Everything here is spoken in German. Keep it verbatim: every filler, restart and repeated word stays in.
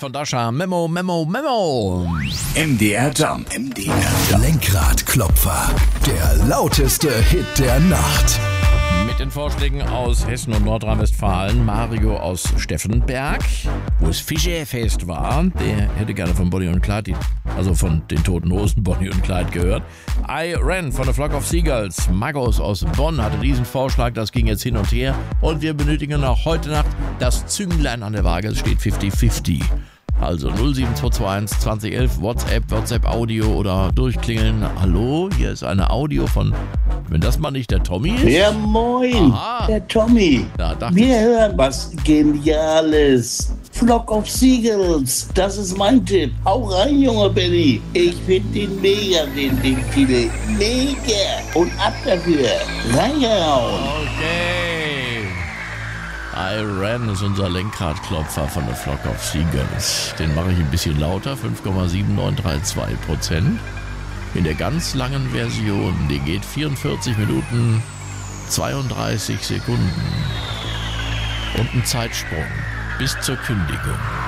von Dasha. Memo, Memo, Memo. M D R Jump. M D R Jump. Lenkradklopfer. Der lauteste Hit der Nacht. Mit den Vorschlägen aus Hessen und Nordrhein-Westfalen. Mario aus Steffenberg, wo es Fischerfest war. Der hätte gerne von Bonnie und Clyde, also von den Toten Hosen Bonnie und Clyde gehört. I Ran von The Flock of Seagulls. Magos aus Bonn hatte diesen Vorschlag, das ging jetzt hin und her. Und wir benötigen auch heute Nacht das Zünglein an der Waage. Es steht fünfzig fünfzig. Also null sieben zwei zwei eins zwanzig elf, WhatsApp, WhatsApp Audio oder durchklingeln. Hallo, hier ist eine Audio von, wenn das mal nicht der Tommy ist. Ja, moin, Aha. der Tommy. Da dachte Wir ich. hören was Geniales. Flock of Seagulls, das ist mein Tipp. Hau rein, junger Benny. Ich finde den mega, den, den Titel. Mega. Und ab dafür. Reingehauen. Okay. I Ran ist unser Lenkradklopfer von The Flock of Seagulls. Den mache ich ein bisschen lauter, fünf Komma sieben neun drei zwei Prozent. In der ganz langen Version, die geht vierundvierzig Minuten, zweiunddreißig Sekunden. Und ein Zeitsprung bis zur Kündigung.